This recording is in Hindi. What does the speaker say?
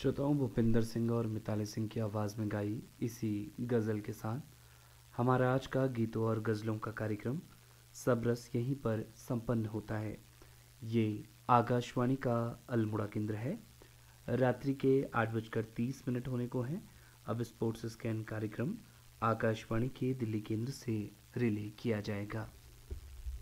श्रोताओं, भूपिंदर सिंह और मिताली सिंह की आवाज़ में गाई इसी गज़ल के साथ हमारा आज का गीतों और गज़लों का कार्यक्रम सब रस यहीं पर संपन्न होता है। ये आकाशवाणी का अल्मोड़ा केंद्र है। रात्रि के 8:30 होने को हैं। अब स्पोर्ट्स स्कैन कार्यक्रम आकाशवाणी के दिल्ली केंद्र से रिले किया जाएगा।